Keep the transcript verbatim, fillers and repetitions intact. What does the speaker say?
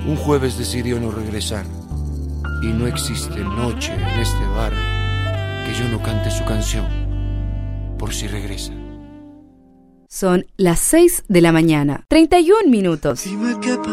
Un jueves decidió no regresar, y no existe noche en este bar que yo no cante su canción, por si regresa. Son las seis de la mañana, treinta y un minutos. Dime qué